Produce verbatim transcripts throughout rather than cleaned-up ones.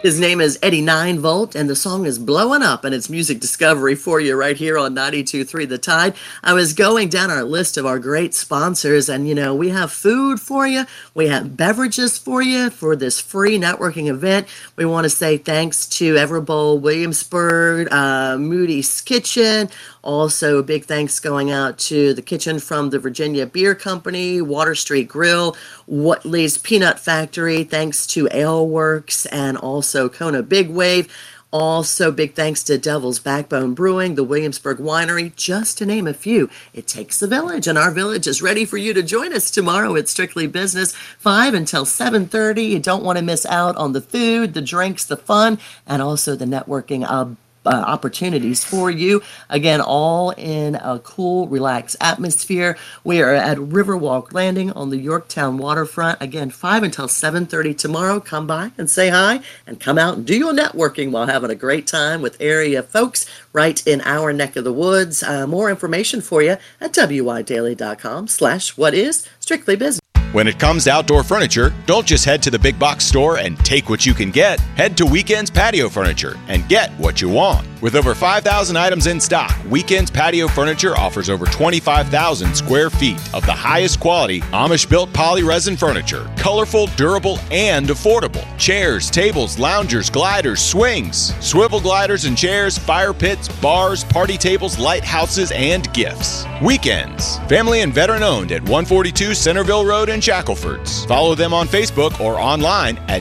His name is Eddie Nine Volt, and the song is Blowing Up, and it's music discovery for you right here on ninety-two point three The Tide. I was going down our list of our great sponsors, and, you know, we have food for you. We have beverages for you for this free networking event. We want to say thanks to Everbowl Williamsburg, uh, Moody's Kitchen. Also, big thanks going out to the kitchen from the Virginia Beer Company, Water Street Grill, Whatley's Peanut Factory, thanks to Ale Works, and also Kona Big Wave. Also, big thanks to Devil's Backbone Brewing, the Williamsburg Winery, just to name a few. It takes a village, and our village is ready for you to join us tomorrow at Strictly Business, five until seven thirty. You don't want to miss out on the food, the drinks, the fun, and also the networking uh, Uh, opportunities for you. Again, all in a cool, relaxed atmosphere. We are at Riverwalk Landing on the Yorktown waterfront. Again, five until seven thirty tomorrow. Come by and say hi and come out and do your networking while having a great time with area folks right in our neck of the woods. Uh, more information for you at w i daily dot com slash what is Strictly Business. When it comes to outdoor furniture, don't just head to the big box store and take what you can get. Head to Weekends Patio Furniture and get what you want. With over five thousand items in stock, Weekends Patio Furniture offers over twenty-five thousand square feet of the highest quality Amish-built polyresin furniture. Colorful, durable, and affordable. Chairs, tables, loungers, gliders, swings, swivel gliders and chairs, fire pits, bars, party tables, lighthouses, and gifts. Weekends. Family and veteran owned at one forty-two Centerville Road in Shacklefords. Follow them on Facebook or online at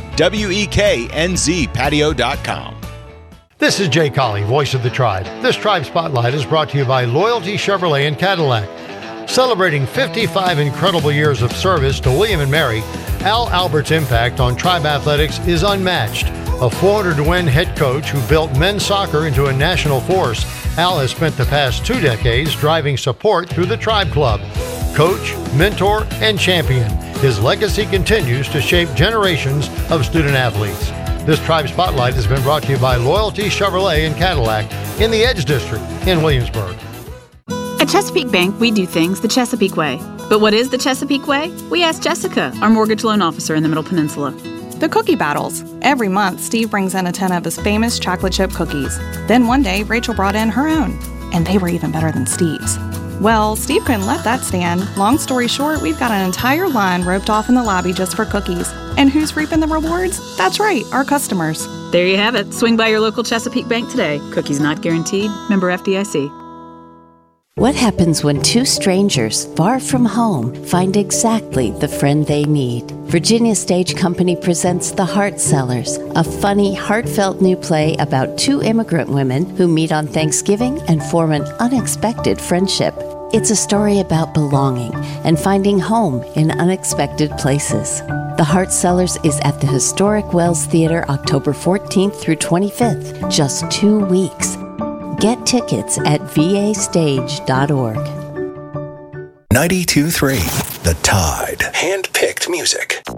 weeknz patio dot com. This is Jay Colley, voice of the Tribe. This Tribe Spotlight is brought to you by Loyalty Chevrolet and Cadillac. Celebrating fifty-five incredible years of service to William and Mary, Al Albert's impact on Tribe athletics is unmatched. A four hundred to win head coach who built men's soccer into a national force, Al has spent the past two decades driving support through the Tribe Club. Coach, mentor, and champion, his legacy continues to shape generations of student athletes. This Tribe Spotlight has been brought to you by Loyalty Chevrolet and Cadillac in the Edge District in Williamsburg. At Chesapeake Bank, we do things the Chesapeake way. But what is the Chesapeake way? We asked Jessica, our mortgage loan officer in the Middle Peninsula. The cookie battles. Every month, Steve brings in a tin of his famous chocolate chip cookies. Then one day, Rachel brought in her own. And they were even better than Steve's. Well, Steve couldn't let that stand. Long story short, we've got an entire line roped off in the lobby just for cookies. And who's reaping the rewards? That's right, our customers. There you have it. Swing by your local Chesapeake Bank today. Cookies not guaranteed. Member F D I C. What happens when two strangers far from home find exactly the friend they need? Virginia Stage Company presents The Heart Sellers, a funny, heartfelt new play about two immigrant women who meet on Thanksgiving and form an unexpected friendship. It's a story about belonging and finding home in unexpected places. The Heart Sellers is at the historic Wells Theater October fourteenth through twenty-fifth, just two weeks. Get tickets at v a stage dot org. ninety-two point three The Tide. Hand-picked music.